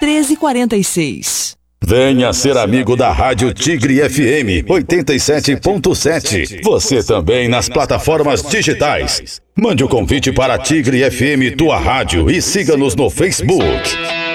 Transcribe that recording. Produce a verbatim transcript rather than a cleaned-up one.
treze quarenta e seis. Venha ser amigo da Rádio Tigre F M oitenta e sete ponto sete. Você também nas plataformas digitais. Mande o convite para Tigre F M, tua rádio, e siga-nos no Facebook.